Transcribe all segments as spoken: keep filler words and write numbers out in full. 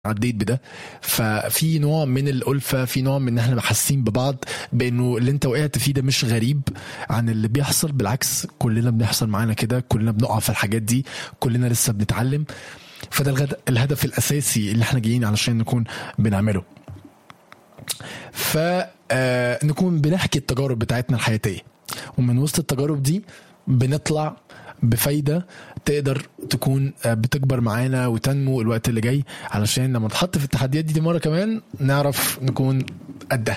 عديت بده. ففي نوع من الألفة، في نوع من ان احنا حاسين ببعض بانه اللي انت وقعت فيه ده مش غريب عن اللي بيحصل، بالعكس كلنا بنحصل معانا كده، كلنا بنقع في الحاجات دي، كلنا لسه بنتعلم. فده الهدف الأساسي اللي احنا جايين علشان نكون بنعمله. فنكون بنحكي التجارب بتاعتنا الحياتية، ومن وسط التجارب دي بنطلع بفايدة تقدر تكون بتكبر معانا وتنمو الوقت اللي جاي، علشان لما نتحط في التحديات دي, دي مرة كمان نعرف نكون قدها.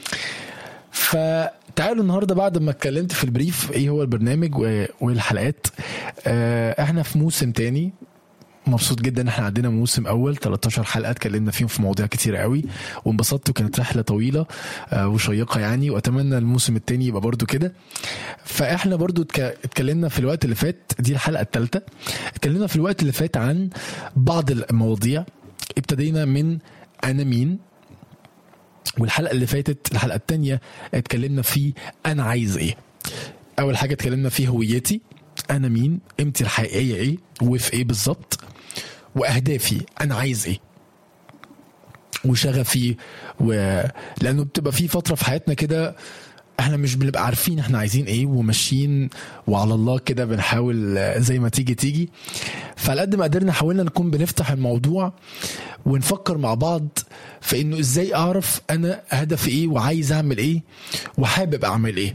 فتعالوا النهاردة بعد ما اتكلمت في البريف ايه هو البرنامج والحلقات، احنا في موسم تاني. مبسوط جدا احنا عندنا موسم اول ثلاثة عشر حلقه اتكلمنا فيهم في مواضيع كتيره قوي وانبسطت، وكانت رحله طويله وشيقه يعني، واتمنى الموسم التاني يبقى برضو كده. فاحنا برضو اتكلمنا في الوقت اللي فات، دي الحلقه الثالثه، اتكلمنا في الوقت اللي فات عن بعض المواضيع. ابتدينا من انا مين، والحلقه اللي فاتت الحلقه الثانيه اتكلمنا في انا عايز ايه. اول حاجه اتكلمنا فيه هويتي، انا مين، قيمتي الحقيقيه ايه وفي ايه بالظبط، واهدافي انا عايز ايه، وشغفي و... لانه بتبقى في فتره في حياتنا كده احنا مش بنبقى عارفين احنا عايزين ايه وماشيين وعلى الله كده بنحاول زي ما تيجي تيجي. فلقد ما قدرنا حاولنا نكون بنفتح الموضوع ونفكر مع بعض في انه ازاي اعرف انا هدفي ايه وعايز اعمل ايه وحابب اعمل ايه.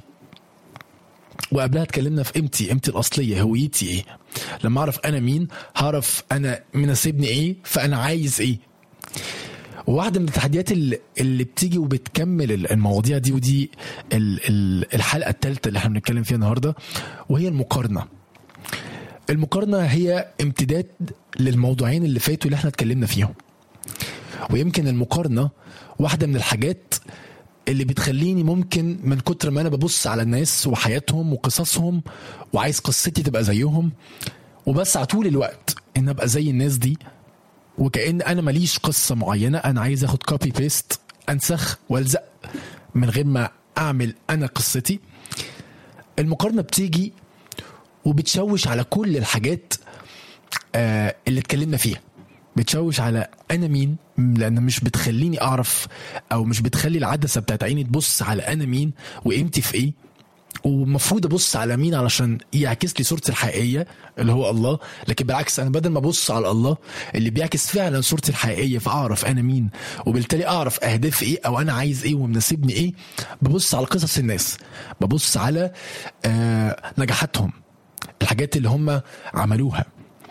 وقبلها اتكلمنا في قيمتي، قيمتي الأصلية، هويتي ايه. لما اعرف انا مين هعرف انا مناسبني ايه، فانا عايز ايه. وواحدة من التحديات اللي, اللي بتيجي وبتكمل المواضيع دي، ودي الحلقة الثالثة اللي احنا بنتكلم فيها النهاردة، وهي المقارنة. المقارنة هي امتداد للموضوعين اللي فاتوا اللي احنا اتكلمنا فيهم. ويمكن المقارنة واحدة من الحاجات اللي بتخليني ممكن من كتر ما انا ببص على الناس وحياتهم وقصصهم وعايز قصتي تبقى زيهم، وبسعى طول الوقت ان ابقى زي الناس دي، وكأن انا ماليش قصة معينة، انا عايز اخد كوبي بيست، انسخ والزق من غير ما اعمل انا قصتي. المقارنة بتيجي وبتشوش على كل الحاجات آه اللي اتكلمنا فيها، بتشوش على انا مين، لان مش بتخليني اعرف او مش بتخلي العدسه بتاعت عيني تبص على انا مين وقيمتي في ايه، ومفروض ابص على مين علشان يعكس لي صورتي الحقيقيه اللي هو الله. لكن بالعكس انا بدل ما ابص على الله اللي بيعكس فعلا صورتي الحقيقيه فاعرف انا مين، وبالتالي اعرف اهدافي ايه او انا عايز ايه ومناسبني ايه، ببص على قصص الناس، ببص على آه نجاحاتهم، الحاجات اللي هم عملوها.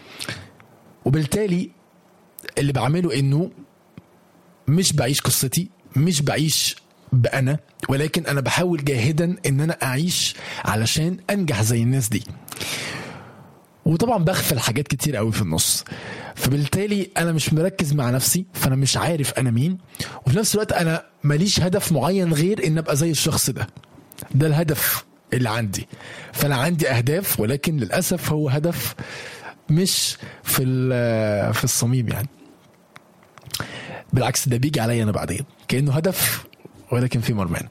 وبالتالي اللي بعمله انه مش بعيش قصتي، مش بعيش بأنا، ولكن انا بحاول جاهدا ان انا اعيش علشان انجح زي الناس دي. وطبعا بغفل حاجات كتير قوي في النص، فبالتالي انا مش مركز مع نفسي، فانا مش عارف انا مين، وفي نفس الوقت انا ماليش هدف معين غير ان ابقى زي الشخص ده. ده الهدف اللي عندي. فانا عندي اهداف، ولكن للاسف هو هدف مش في في الصميم يعني، بالعكس ده بيجي عليا انا بعدين كأنه هدف ولكن في مرمان.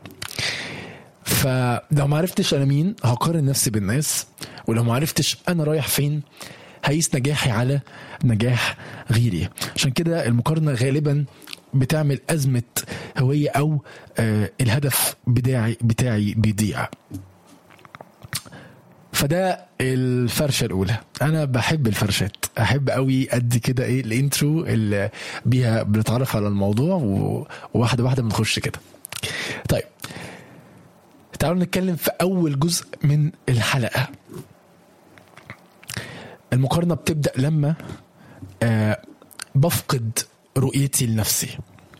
فلو ما عرفتش انا مين هقارن نفسي بالناس، ولو ما عرفتش انا رايح فين هيس نجاحي على نجاح غيري. عشان كده المقارنة غالبا بتعمل أزمة هوية او آه الهدف بتاعي بتاعي بيضيع. فده الفرشة الأولى. أنا بحب الفرشات، أحب قوي أدي كده إيه الانترو اللي بيها بنتعرف على الموضوع وواحدة واحدة بنخش كده. طيب تعالوا نتكلم في أول جزء من الحلقة. المقارنة بتبدأ لما آه بفقد رؤيتي لنفسي،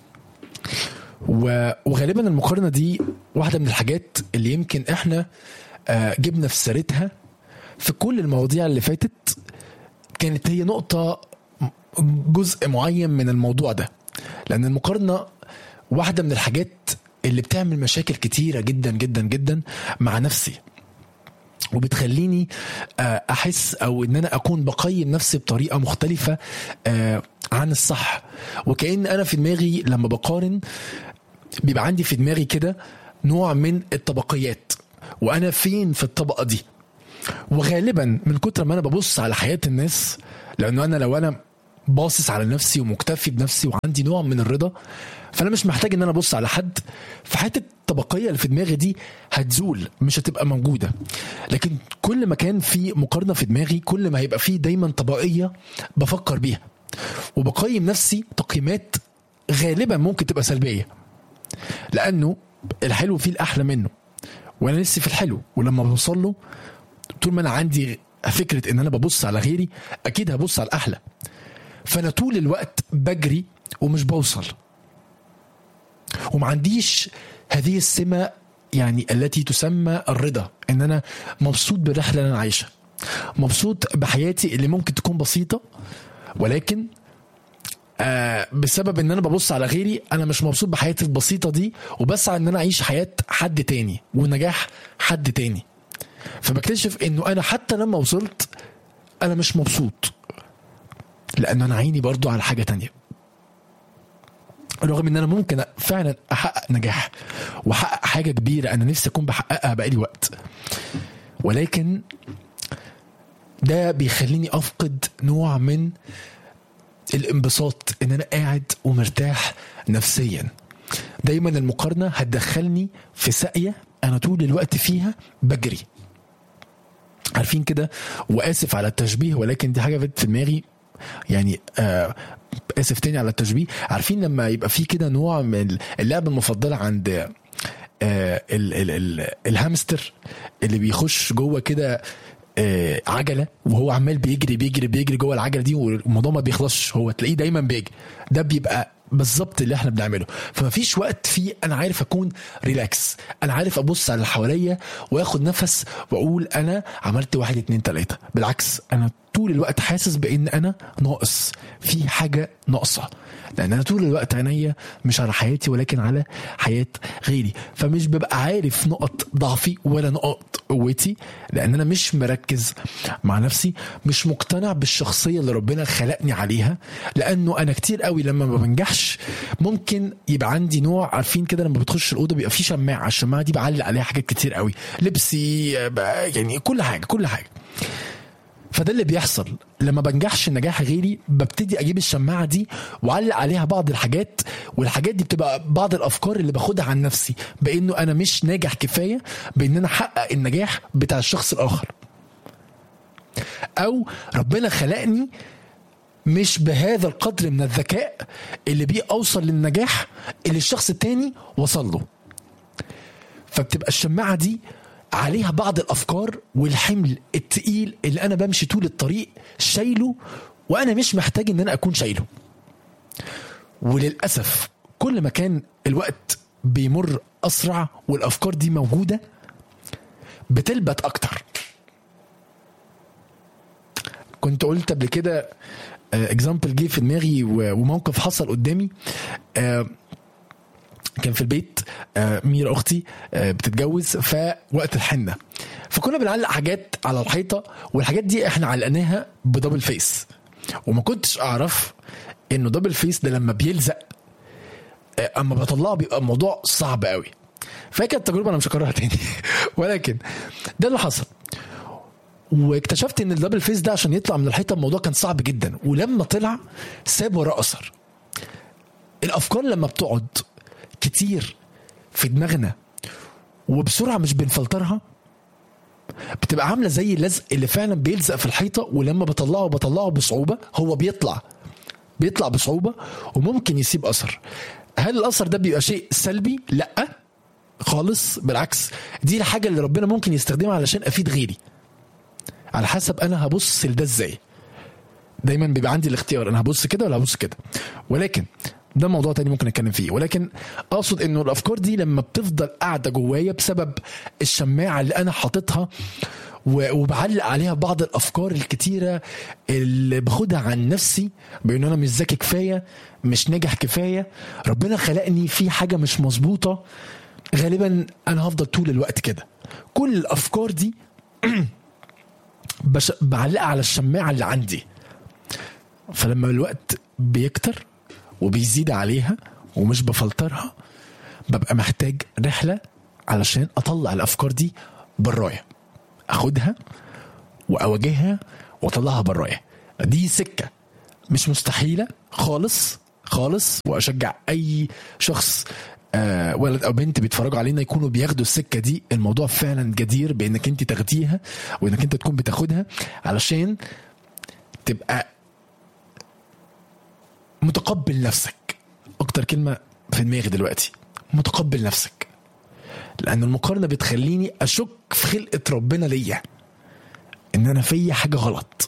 وغالبا المقارنة دي واحدة من الحاجات اللي يمكن إحنا جبنا في سيرتها في كل المواضيع اللي فاتت، كانت هي نقطة جزء معين من الموضوع ده. لأن المقارنة واحدة من الحاجات اللي بتعمل مشاكل كتيرة جدا جدا جدا مع نفسي، وبتخليني أحس أو إن أنا أكون بقيم نفسي بطريقة مختلفة عن الصح. وكأن أنا في دماغي لما بقارن بيبقى عندي في دماغي كده نوع من الطبقيات، وانا فين في الطبقه دي. وغالبا من كتر ما انا ببص على حياه الناس، لانه انا لو انا باصص على نفسي ومكتفي بنفسي وعندي نوع من الرضا، فانا مش محتاج ان انا ابص على حد. في حته الطبقيه اللي في دماغي دي هتزول، مش هتبقى موجوده. لكن كل ما كان في مقارنه في دماغي، كل ما هيبقى في دايما طبقيه بفكر بيها وبقيم نفسي تقييمات غالبا ممكن تبقى سلبيه، لانه الحلو فيه الاحلى منه، وانا لسه في الحلو، ولما بوصل له طول ما انا عندي فكره ان انا ببص على غيري اكيد هبص على الاحلى. فانا طول الوقت بجري ومش بوصل، وما عنديش هذه السمة يعني التي تسمى الرضا، ان انا مبسوط بالرحلة اللي انا عايشها، مبسوط بحياتي اللي ممكن تكون بسيطة، ولكن آه بسبب ان انا ببص على غيري انا مش مبسوط بحياتي البسيطة دي، وبسعى ان انا اعيش حياة حد تاني ونجاح حد تاني. فبكتشف انه انا حتى لما وصلت انا مش مبسوط، لان انا عيني برضو على حاجة تانية، رغم ان انا ممكن فعلا احقق نجاح واحقق حاجة كبيرة انا نفسي اكون بحققها بقالي وقت، ولكن ده بيخليني افقد نوع من الانبساط، ان انا قاعد ومرتاح نفسيا. دايما المقارنة هتدخلني في ساقية انا طول الوقت فيها بجري، عارفين كده. واسف على التشبيه ولكن دي حاجة في دماغي يعني، آه اسف تاني على التشبيه. عارفين لما يبقى في كده نوع من اللعبة المفضلة عند آه ال ال ال الهامستر اللي بيخش جوه كده آه عجلة، وهو عمال بيجري بيجري بيجري جوه العجلة دي والموضوع ما بيخلصش، هو تلاقيه دايما بيجري. ده بيبقى بالظبط اللي احنا بنعمله. فما فيش وقت فيه انا عارف اكون ريلاكس، انا عارف ابص على اللي حواليا واخد نفس واقول انا عملت واحد اتنين تلاتة. بالعكس انا طول الوقت حاسس بان انا ناقص، في حاجة ناقصة، لان انا طول الوقت عينيا مش على حياتي ولكن على حياة غيري. فمش ببقى عارف نقط ضعفي ولا نقط قوتي، لان انا مش مركز مع نفسي، مش مقتنع بالشخصية اللي ربنا خلقني عليها. لانه انا كتير قوي لما ما بنجحش ممكن يبقى عندي نوع، عارفين كده لما بتخش الأوضة بيبقى في شماعة، الشماعة دي بعلق عليها حاجات كتير قوي، لبسي يعني كل حاجة كل حاجة. فده اللي بيحصل لما بنجحش نجاح غيري، ببتدي اجيب الشماعة دي وعلق عليها بعض الحاجات، والحاجات دي بتبقى بعض الافكار اللي باخدها عن نفسي بانه انا مش ناجح كفاية بان انا احقق النجاح بتاع الشخص الاخر، او ربنا خلقني مش بهذا القدر من الذكاء اللي بيه اوصل للنجاح اللي الشخص التاني وصل له. فبتبقى الشماعة دي عليها بعض الافكار والحمل التقيل اللي انا بمشي طول الطريق شايله، وانا مش محتاج ان انا اكون شايله. وللاسف كل ما كان الوقت بيمر اسرع والافكار دي موجودة بتلبت اكتر. كنت قلت قبل كده اكزامبل جه في دماغي وموقف حصل قدامي. كان في البيت ميرا اختي بتتجوز فوقت الحنة، فكنا بنعلق حاجات على الحيطة، والحاجات دي احنا علقناها بدبل فيس، وما كنتش اعرف انه دبل فيس ده لما بيلزق اما بطلعه بيبقى الموضوع صعب قوي. فكانت تجربة انا مش هكررها تاني ولكن ده اللي حصل. واكتشفت ان الدبل فيس ده عشان يطلع من الحيطة الموضوع كان صعب جدا، ولما طلع ساب وراه اثر. الافكار لما بتقعد كتير في دماغنا وبسرعة مش بنفلترها بتبقى عاملة زي اللزق اللي فعلا بيلزق في الحيطة، ولما بطلعه بطلعه بصعوبة هو بيطلع بيطلع بصعوبة وممكن يسيب أثر. هل الأثر ده بيبقى شيء سلبي؟ لأ خالص، بالعكس دي الحاجة اللي ربنا ممكن يستخدمها علشان أفيد غيري، على حسب أنا هبص لده إزاي. دايما بيبقى عندي الاختيار أنا هبص كده ولا هبص كده، ولكن ده موضوع تاني ممكن نتكلم فيه. ولكن اقصد انه الافكار دي لما بتفضل قاعده جوايا بسبب الشماعه اللي انا حاططها وبعلق عليها بعض الافكار الكتيره اللي باخدها عن نفسي بان انا مش ذكي كفايه، مش ناجح كفايه، ربنا خلقني في حاجه مش مظبوطه، غالبا انا هفضل طول الوقت كده. كل الافكار دي بعلقها على الشماعه اللي عندي، فلما الوقت بيكتر وبيزيد عليها ومش بفلترها ببقى محتاج رحلة علشان أطلع الأفكار دي برايا، أخدها وأواجهها وأطلعها برايا. دي سكة مش مستحيلة خالص خالص، واشجع اي شخص آه ولد او بنت بيتفرجوا علينا يكونوا بياخدوا السكة دي. الموضوع فعلا جدير بانك انت تاخديها وانك انت تكون بتاخدها علشان تبقى متقبل نفسك. اكتر كلمة في دماغي دلوقتي متقبل نفسك، لان المقارنة بتخليني اشك في خلقة ربنا ليا ان انا في حاجة غلط.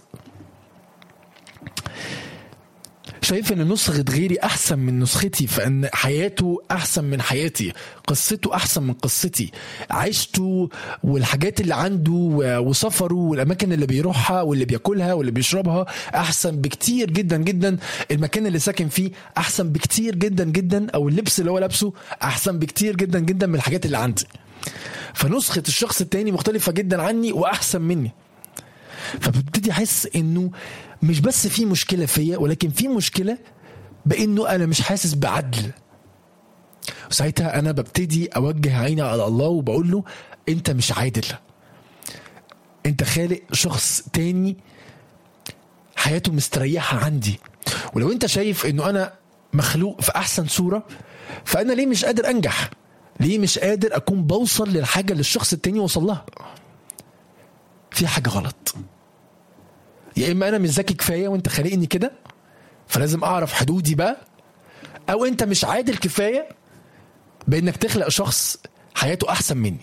شايف ان نسخة غيري احسن من نسختي، فان حياته احسن من حياتي، قصته احسن من قصتي، عيشته والحاجات اللي عنده وسفره والاماكن اللي بيروحها واللي بياكلها واللي بيشربها احسن بكتير جدا جدا، المكان اللي ساكن فيه احسن بكتير جدا جدا، او اللبس اللي هو لابسه احسن بكتير جدا جدا من الحاجات اللي عندي. فنسخة الشخص التاني مختلفة جدا عني واحسن مني. فببتدي احس انه مش بس في مشكلة فيا، ولكن في مشكلة بانه انا مش حاسس بعدل. وساعتها انا ببتدي اوجه عيني على الله وبقول له انت مش عادل، انت خالق شخص تاني حياته مستريحة عندي، ولو انت شايف انه انا مخلوق في احسن صورة، فانا ليه مش قادر انجح؟ ليه مش قادر اكون بوصل للحاجة اللي الشخص التاني وصل لها؟ في حاجة غلط. يا اما انا مش ذكي كفايه وانت خلقني كده فلازم اعرف حدودي بقى، او انت مش عادل كفايه بانك تخلق شخص حياته احسن مني.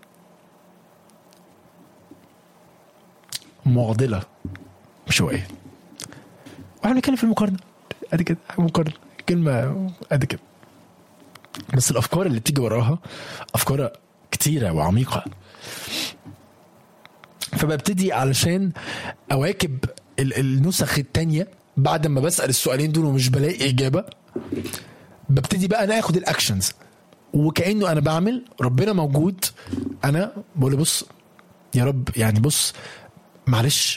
معضله شويه. واحنا بنتكلم في المقارنه ادي كده، مقارنه كلمه ادي كده، بس الافكار اللي بتيجي وراها افكار كتيره وعميقه. فببتدي علشان اواكب النسخ التانية بعد ما بسأل السؤالين دول ومش بلاقي اجابة، ببتدي بقى انا اخد الاكشنز، وكأنه انا بعمل ربنا موجود. انا بقول بص يا رب، يعني بص معلش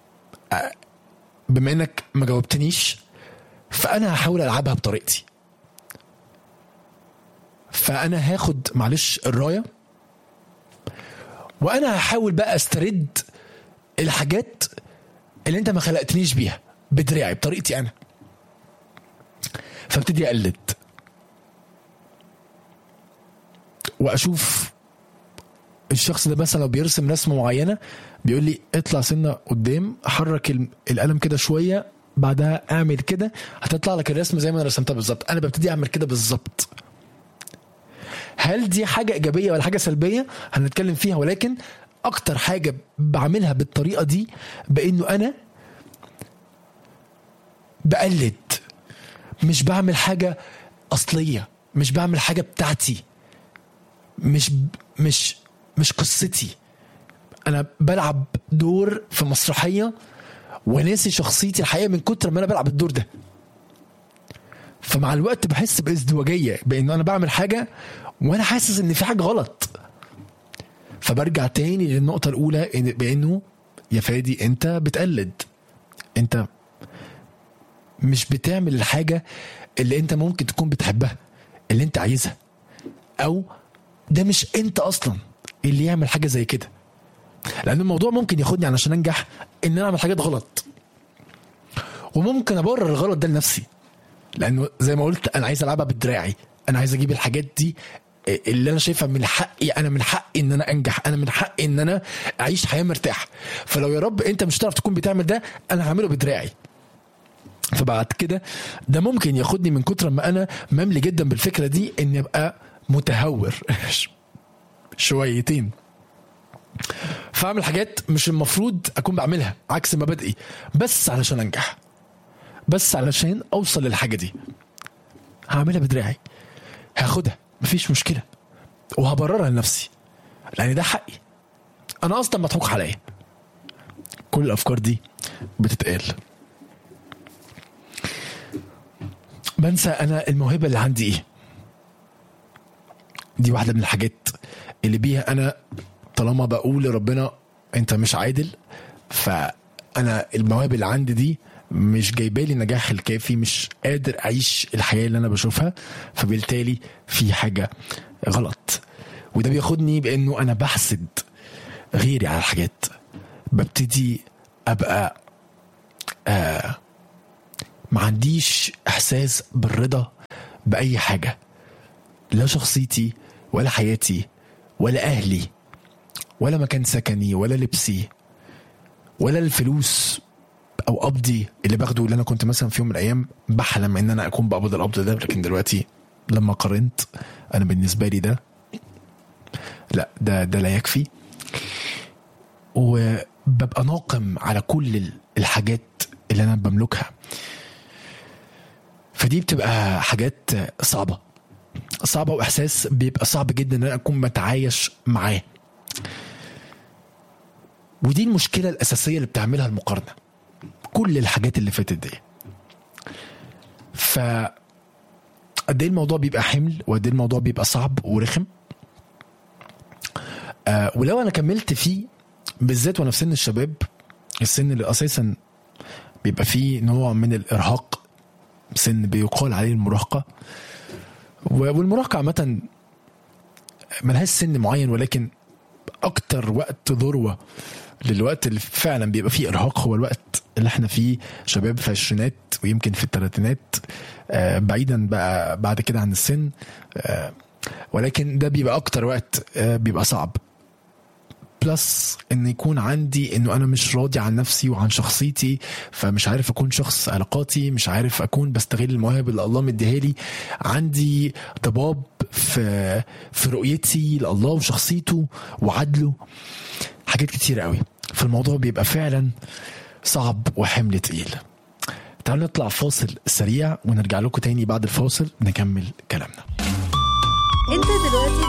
بما انك ما جاوبتنيش فانا هحاول العبها بطريقتي، فانا هاخد معلش الراية وانا هحاول بقى استرد الحاجات اللي انت ما خلقتنيش بيها بدراعي بطريقتي انا. فابتدي اقلد واشوف الشخص ده مثلا لو بيرسم رسمه معينه بيقول لي اطلع سنه قدام، احرك القلم كده شويه، بعدها اعمل كده هتطلع لك الرسمه زي ما انا رسمتها بالظبط. انا ببتدي اعمل كده بالظبط. هل دي حاجة إيجابية ولا حاجة سلبية؟ هنتكلم فيها، ولكن أكتر حاجة بعملها بالطريقة دي بأنه أنا بقلد، مش بعمل حاجة أصلية، مش بعمل حاجة بتاعتي، مش مش مش قصتي. أنا بلعب دور في مسرحية وناسي شخصيتي الحقيقة من كتر ما أنا بلعب الدور ده. فمع الوقت بحس بازدواجية بأنه أنا بعمل حاجة وانا حاسس ان في حاجه غلط، فبرجع تاني للنقطه الاولى بانه يا فادي انت بتقلد، انت مش بتعمل الحاجه اللي انت ممكن تكون بتحبها اللي انت عايزها، او ده مش انت اصلا اللي يعمل حاجه زي كده. لان الموضوع ممكن ياخدني علشان انجح ان انا اعمل حاجات غلط، وممكن ابرر الغلط ده لنفسي، لانه زي ما قلت انا عايز العبها بدراعي، انا عايز اجيب الحاجات دي اللي انا شايفها من حقي، انا من حقي ان انا انجح، انا من حقي ان انا اعيش حياه مرتاح. فلو يا رب انت مش هتعرف تكون بتعمل ده انا هعمله بدراعي. فبعد كده ده ممكن ياخدني من كتر ما انا مملي جدا بالفكره دي ان ابقى متهور شويتين، فاعمل حاجات مش المفروض اكون بعملها عكس مبادئي، بس علشان انجح، بس علشان اوصل للحاجه دي. هعملها بدراعي، هاخدها مفيش مشكله، وهبررها لنفسي لان ده حقي، انا اصلا مضحوك عليا. كل الافكار دي بتتقال. بنسى انا الموهبه اللي عندي ايه. دي واحده من الحاجات اللي بيها انا طالما بقول لربنا انت مش عادل، فانا المواهب اللي عندي دي مش جايبالي النجاح الكافي، مش قادر اعيش الحياه اللي انا بشوفها، فبالتالي في حاجه غلط. وده بياخدني بانه انا بحسد غيري على الحاجات، ببتدي ابقى آه ما عنديش احساس بالرضا باي حاجه، لا شخصيتي ولا حياتي ولا اهلي ولا مكان سكني ولا لبسي ولا الفلوس او قبضي اللي باخده، اللي انا كنت مثلا في يوم من الايام بحلم ان انا اكون بقبض القبض ده، لكن دلوقتي لما قارنت انا بالنسبه لي ده لا ده ده لا يكفي. وببقى ناقم على كل الحاجات اللي انا بملكها، فدي بتبقى حاجات صعبه صعبه واحساس بيبقى صعب جدا ان انا اكون بتعايش معاه. ودي المشكله الاساسيه اللي بتعملها المقارنه، كل الحاجات اللي فاتت دي. ف قد ايه الموضوع بيبقى حمل، وقد ايه الموضوع بيبقى صعب ورخم. آه ولو انا كملت فيه بالذات وانا في سن الشباب، السن اللي اساسا بيبقى فيه نوع من الارهاق، سن بيقال عليه المراهقه. والمراهقه عامه ملهاش سن معين، ولكن اكتر وقت ذروه للوقت اللي فعلا بيبقى فيه ارهاق هو الوقت اللي احنا فيه شباب في العشرينات ويمكن في الثلاثينات، آه بعيدا بقى بعد كده عن السن، آه ولكن ده بيبقى اكتر وقت آه بيبقى صعب. بلس ان يكون عندي انه انا مش راضي عن نفسي وعن شخصيتي، فمش عارف اكون شخص علاقاتي، مش عارف اكون بستغل المواهب اللي الله مديها لي، عندي ضباب في في رؤيتي لله وشخصيته وعدله، حاجات كتير قوي. فالموضوع بيبقى فعلا صعب وحمل تقيل. تعالوا نطلع فاصل سريع ونرجع لكم تاني بعد الفاصل نكمل كلامنا. انت دلوقتي